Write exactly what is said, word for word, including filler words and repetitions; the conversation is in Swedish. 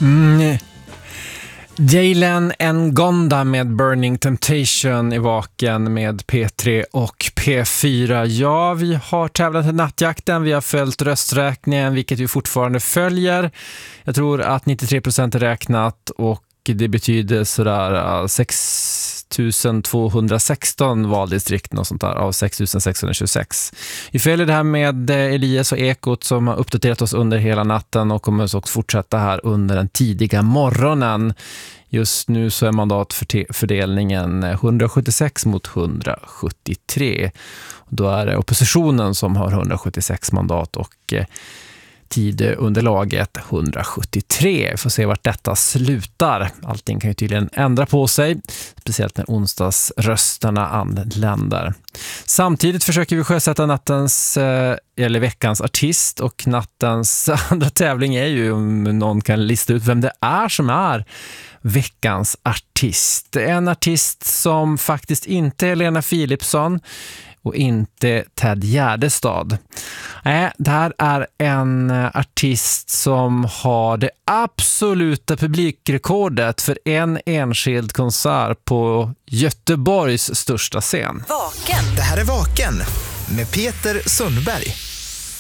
Mm. Jalen Ngonda med Burning Temptation i Vaken med P tre och P fyra. Ja, vi har tävlat i nattjakten, vi har följt rösträkningen, vilket vi fortfarande följer. Jag tror att nittiotre procent är räknat och det betyder sådär sex tusen tvåhundrasexton valdistrikt och sånt där av sex tusen sexhundratjugosex. Vi följer det här med Elias och Ekot som har uppdaterat oss under hela natten och kommer också fortsätta här under den tidiga morgonen. Just nu så är mandatfördelningen hundrasjuttiosex mot hundrasjuttiotre. Då är det oppositionen som har hundrasjuttiosex mandat och tidunderlaget hundrasjuttiotre. Vi får se vart detta slutar. Allting kan ju tydligen ändra på sig, speciellt när onsdagsrösterna anländer. Samtidigt försöker vi sjösätta nattens eller veckans artist, och nattens andra tävling är ju om någon kan lista ut vem det är som är veckans artist. En artist som faktiskt inte är Lena Philipsson och inte Ted Gärdestad. Nej, det här är en artist som har det absoluta publikrekordet för en enskild konsert på Göteborgs största scen. Vaken. Det här är Vaken med Peter Sundberg.